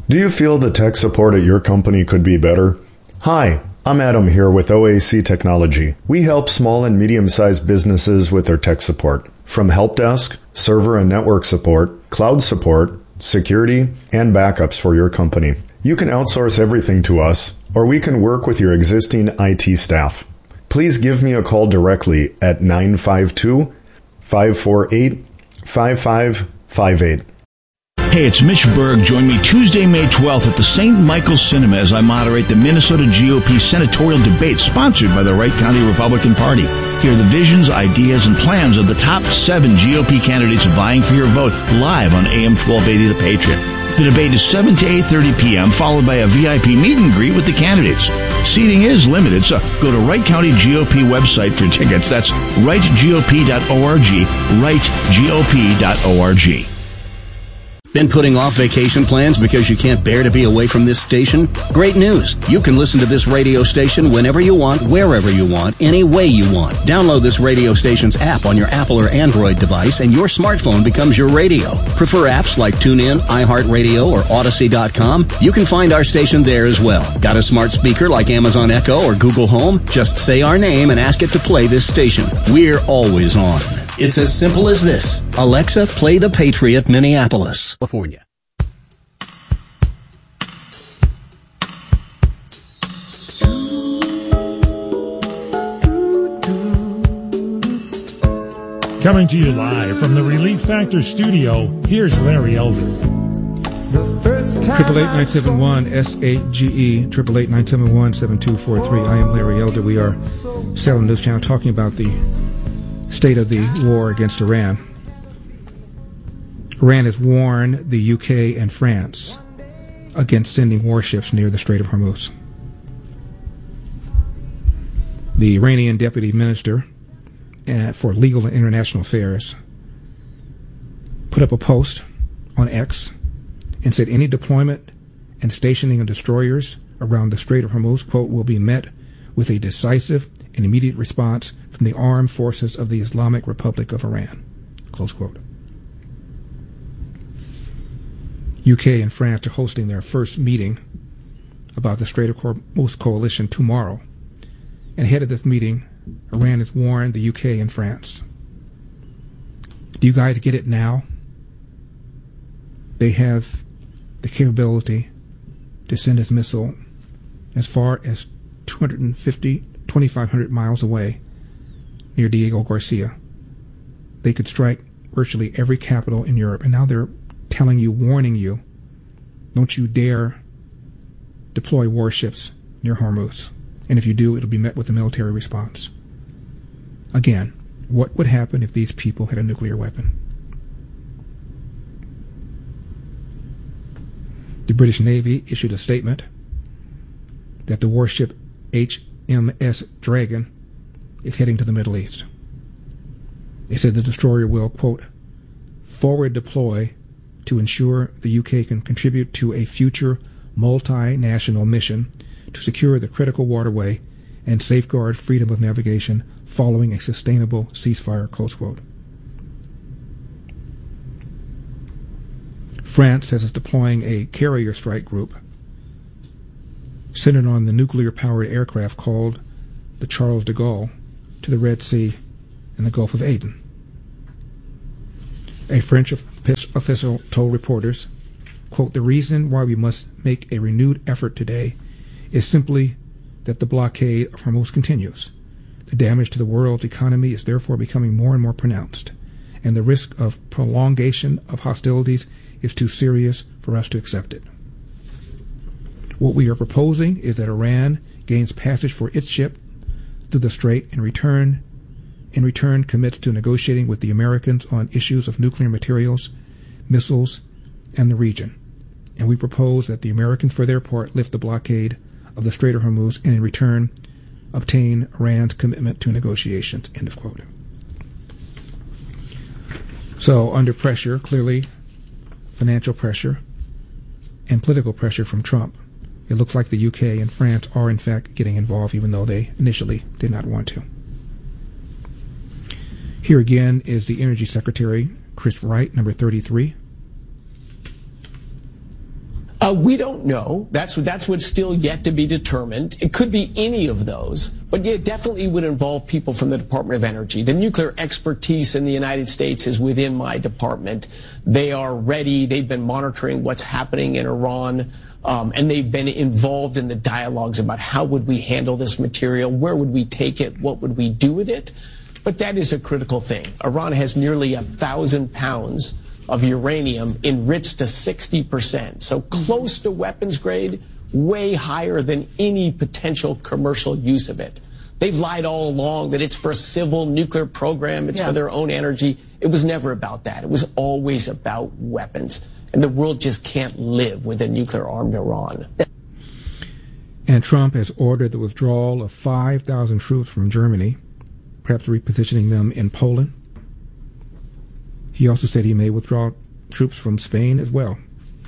Do you feel the tech support at your company could be better? Hi, I'm Adam here with OAC Technology. We help small and medium-sized businesses with their tech support. From help desk, server and network support, cloud support, security, and backups for your company. You can outsource everything to us, or we can work with your existing IT staff. Please give me a call directly at 952-548-5558. Hey, it's Mitch Berg. Join me Tuesday, May 12th at the St. Michael's Cinema as I moderate the Minnesota GOP senatorial debate sponsored by the Wright County Republican Party. Hear the visions, ideas, and plans of the top 7 GOP candidates vying for your vote live on AM 1280 The Patriot. The debate is 7 to 8:30 p.m., followed by a VIP meet and greet with the candidates. Seating is limited, so go to Wright County GOP website for tickets. That's wrightgop.org, wrightgop.org. Been putting off vacation plans because you can't bear to be away from this station? Great news! You can listen to this radio station whenever you want, wherever you want, any way you want. Download this radio station's app on your Apple or Android device and your smartphone becomes your radio. Prefer apps like TuneIn, iHeartRadio, or Odyssey.com? You can find our station there as well. Got a smart speaker like Amazon Echo or Google Home? Just say our name and ask it to play this station. We're always on. It's as simple as this. Alexa, play The Patriot, Minneapolis, California. Coming to you live from the Relief Factor studio, here's Larry Elder. 888-971-SAGE, 888-971-7243. I am Larry Elder. We are Salem News Channel talking about the state of the war against Iran. Iran has warned the UK and France against sending warships near the Strait of Hormuz. The Iranian Deputy Minister for Legal and International Affairs put up a post on X and said any deployment and stationing of destroyers around the Strait of Hormuz, quote, will be met with a decisive and immediate response from the armed forces of the Islamic Republic of Iran, close quote. UK and France are hosting their first meeting about the Strait of Hormuz coalition tomorrow. And ahead of this meeting, Iran has warned the UK and France. Do you guys get it now? They have the capability to send its missile as far as 2,500 miles away near Diego Garcia. They could strike virtually every capital in Europe, and now they're telling you, warning you, don't you dare deploy warships near Hormuz. And if you do, it'll be met with a military response. Again, what would happen if these people had a nuclear weapon? The British Navy issued a statement that the warship HMS Dragon is heading to the Middle East. They said the destroyer will, quote, forward deploy to ensure the UK can contribute to a future multinational mission to secure the critical waterway and safeguard freedom of navigation following a sustainable ceasefire, close quote. France says it's deploying a carrier strike group centered on the nuclear-powered aircraft called the Charles de Gaulle to the Red Sea and the Gulf of Aden. A French official told reporters, quote, the reason why we must make a renewed effort today is simply that the blockade of Hormuz continues. The damage to the world's economy is therefore becoming more and more pronounced, and the risk of prolongation of hostilities is too serious for us to accept it. What we are proposing is that Iran gains passage for its ship through the strait and in return commits to negotiating with the Americans on issues of nuclear materials, missiles, and the region. And we propose that the Americans, for their part, lift the blockade of the Strait of Hormuz and in return obtain Iran's commitment to negotiations, end of quote. So under pressure, clearly financial pressure and political pressure from Trump, it looks like the UK and France are in fact getting involved, even though they initially did not want to. Here again is the Energy Secretary, Chris Wright, number 33. We don't know. That's what's still yet to be determined. It could be any of those, but it definitely would involve people from the Department of Energy. The nuclear expertise in the United States is within my department. They are ready. They've been monitoring what's happening in Iran, and they've been involved in the dialogues about how would we handle this material, where would we take it, what would we do with it. But that is a critical thing. Iran has nearly 1,000 pounds of uranium enriched to 60%. So close to weapons grade, way higher than any potential commercial use of it. They've lied all along that it's for a civil nuclear program, it's for their own energy. It was never about that. It was always about weapons. And the world just can't live with a nuclear-armed Iran. And Trump has ordered the withdrawal of 5,000 troops from Germany, perhaps repositioning them in Poland. He also said he may withdraw troops from Spain as well.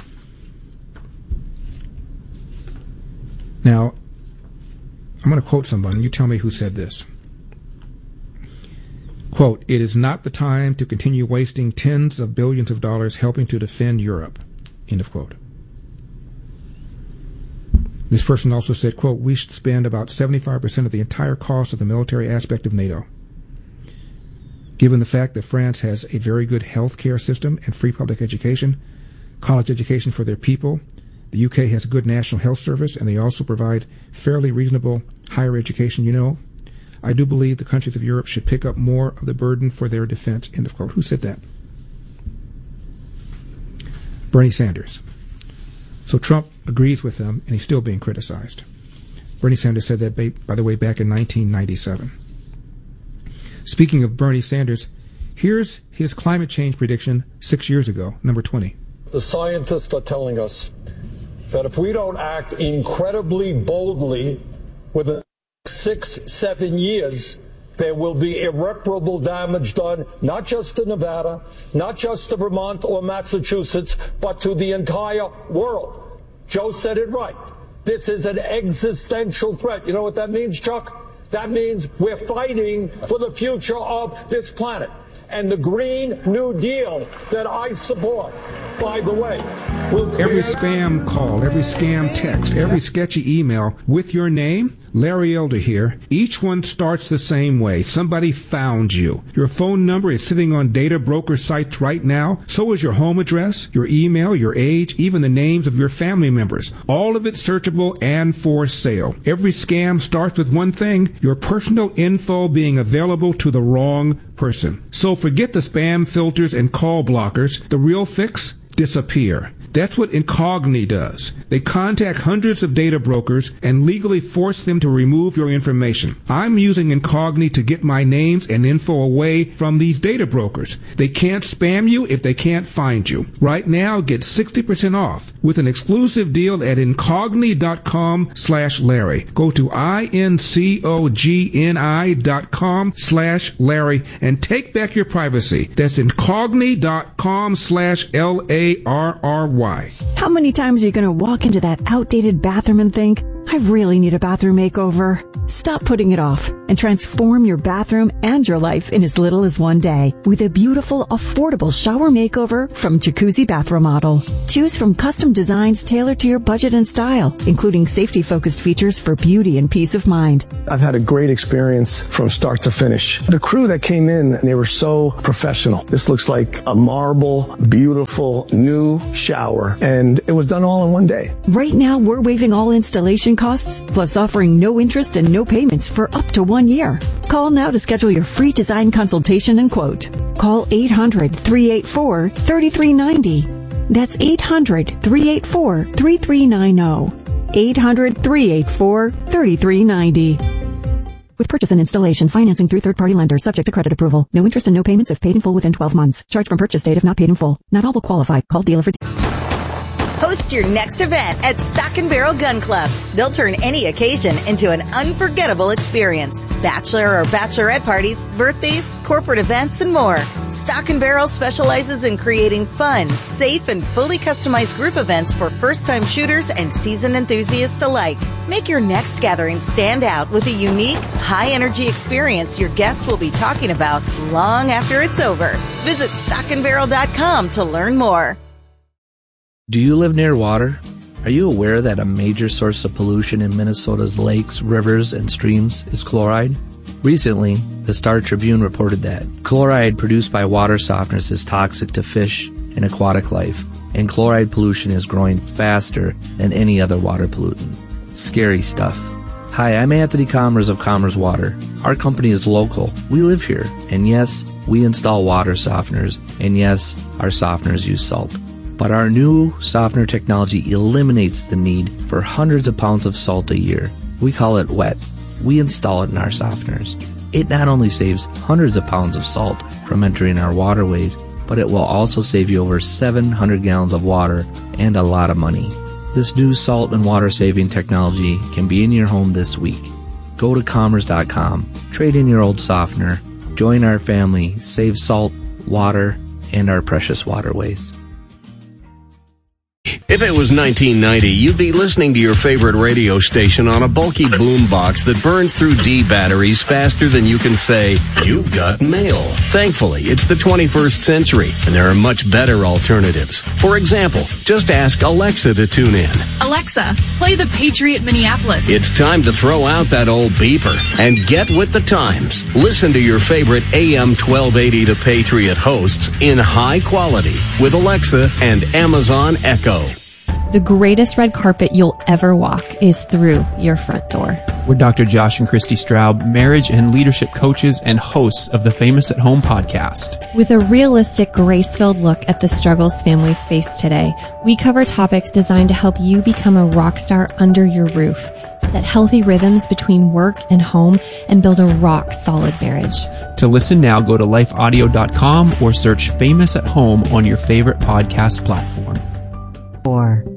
Now, I'm going to quote someone. You tell me who said this. Quote, "It is not the time to continue wasting tens of billions of dollars helping to defend Europe." End of quote. This person also said, quote, "We should spend about 75% of the entire cost of the military aspect of NATO. Given the fact that France has a very good health care system and free public education, college education for their people, the UK has a good national health service, and they also provide fairly reasonable higher education, I do believe the countries of Europe should pick up more of the burden for their defense." End of quote. Who said that? Bernie Sanders. So Trump agrees with them, and he's still being criticized. Bernie Sanders said that, by the way, back in 1997. Speaking of Bernie Sanders, here's his climate change prediction 6 years ago, number 20. The scientists are telling us that if we don't act incredibly boldly within 6-7 years, there will be irreparable damage done, not just to Nevada, not just to Vermont or Massachusetts, but to the entire world. Joe said it right. This is an existential threat. You know what that means, Chuck? That means we're fighting for the future of this planet. And the Green New Deal that I support, by the way, will create... Every spam call, every scam text, every sketchy email with your name, Larry Elder here, each one starts the same way. Somebody found you. Your phone number is sitting on data broker sites right now. So is your home address, your email, your age, even the names of your family members. All of it searchable and for sale. Every scam starts with one thing, your personal info being available to the wrong person. So forget the spam filters and call blockers. The real fix? Disappear. That's what Incogni does. They contact hundreds of data brokers and legally force them to remove your information. I'm using Incogni to get my names and info away from these data brokers. They can't spam you if they can't find you. Right now, get 60% off with an exclusive deal at Incogni.com/Larry. Go to INCOGNI.com/Larry and take back your privacy. That's Incogni.com/LARRY. How many times are you going to walk into that outdated bathroom and think, I really need a bathroom makeover? Stop putting it off and transform your bathroom and your life in as little as one day with a beautiful, affordable shower makeover from Jacuzzi Bath Remodel. Choose from custom designs tailored to your budget and style, including safety-focused features for beauty and peace of mind. I've had a great experience from start to finish. The crew that came in, they were so professional. This looks like a marble, beautiful, new shower, and it was done all in one day. Right now, we're waiving all installation costs, plus offering no interest and no payments for up to 1 year. Call now to schedule your free design consultation and quote. Call 800-384-3390. That's 800-384-3390. 800-384-3390. With purchase and installation, financing through third-party lenders, subject to credit approval. No interest and no payments if paid in full within 12 months. Charge from purchase date if not paid in full. Not all will qualify. Call dealer for Host your next event at Stock & Barrel Gun Club. They'll turn any occasion into an unforgettable experience. Bachelor or bachelorette parties, birthdays, corporate events, and more. Stock & Barrel specializes in creating fun, safe, and fully customized group events for first-time shooters and seasoned enthusiasts alike. Make your next gathering stand out with a unique, high-energy experience your guests will be talking about long after it's over. Visit stockandbarrel.com to learn more. Do you live near water? Are you aware that a major source of pollution in Minnesota's lakes, rivers, and streams is chloride? Recently, the Star Tribune reported that chloride produced by water softeners is toxic to fish and aquatic life, and chloride pollution is growing faster than any other water pollutant. Scary stuff. Hi, I'm Anthony Commerce of Commerce Water. Our company is local. We live here. And yes, we install water softeners. And yes, our softeners use salt. But our new softener technology eliminates the need for hundreds of pounds of salt a year. We call it WET. We install it in our softeners. It not only saves hundreds of pounds of salt from entering our waterways, but it will also save you over 700 gallons of water and a lot of money. This new salt and water saving technology can be in your home this week. Go to commerce.com, trade in your old softener, join our family, save salt, water, and our precious waterways. If it was 1990, you'd be listening to your favorite radio station on a bulky boombox that burns through D batteries faster than you can say, "You've got mail." Thankfully, it's the 21st century, and there are much better alternatives. For example, just ask Alexa to tune in. Alexa, play the Patriot Minneapolis. It's time to throw out that old beeper and get with the times. Listen to your favorite AM 1280 The Patriot hosts in high quality with Alexa and Amazon Echo. The greatest red carpet you'll ever walk is through your front door. We're Dr. Josh and Christy Straub, marriage and leadership coaches and hosts of the Famous at Home podcast. With a realistic, grace-filled look at the struggles families face today, we cover topics designed to help you become a rock star under your roof, set healthy rhythms between work and home, and build a rock-solid marriage. To listen now, go to lifeaudio.com or search Famous at Home on your favorite podcast platform. 4